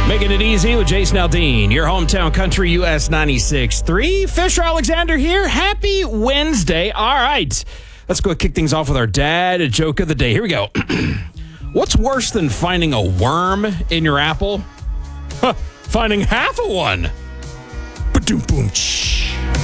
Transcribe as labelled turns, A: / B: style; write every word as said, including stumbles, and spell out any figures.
A: Making it easy with Jason Aldean, your hometown country U S ninety-six point three. Fisher Alexander here. Happy Wednesday. All right. Let's go kick things off with our dad joke of the day. Here we go. What's worse than finding a worm in your apple? Huh, finding half of one. Ba-doom-boom.